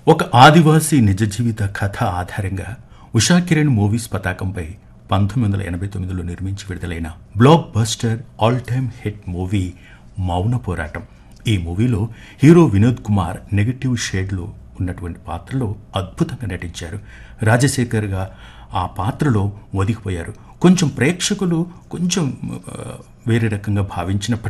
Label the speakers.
Speaker 1: ఒక ఆదివాసీ నిజ జీవిత కథ ఆధారంగా ఉషా కిరణ్ మూవీస్ పతాకంపై 1989లో నిర్మించి విడుదలైన block buster all time hit movie మౌన పోరాటం. ఈ మూవీలో హీరో వినోద్ కుమార్ నెగటివ్ షేడ్లో ఉన్నటువంటి పాత్రలో అద్భుతంగా నటించారు. రాజశేఖర్గా ఆ పాత్రలో ఒదిగిపోయారు. కొంచెం ప్రేక్షకులు వేరే రకంగా భావించినప్పటికీ